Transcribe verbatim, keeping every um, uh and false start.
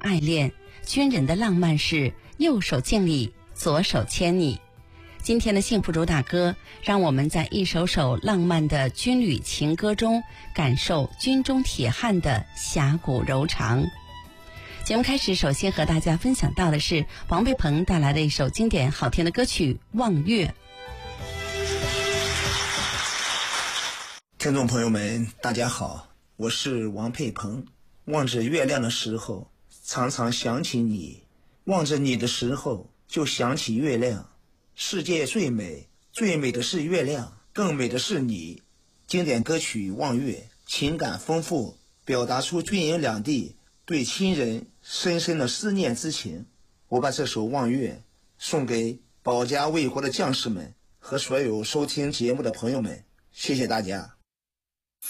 爱恋，军人的浪漫是右手敬礼，左手牵你。今天的幸福主打歌，让我们在一首首浪漫的军旅情歌中，感受军中铁汉的侠骨柔肠。节目开始，首先和大家分享到的是王佩鹏带来的一首经典好听的歌曲《望月》。 听众朋友们大家好，我是王佩鹏。望着月亮的时候，常常想起你，望着你的时候，就想起月亮。世界最美，最美的是月亮，更美的是你。经典歌曲《望月》，情感丰富，表达出军营两地对亲人深深的思念之情。我把这首《望月》送给保家卫国的将士们和所有收听节目的朋友们，谢谢大家。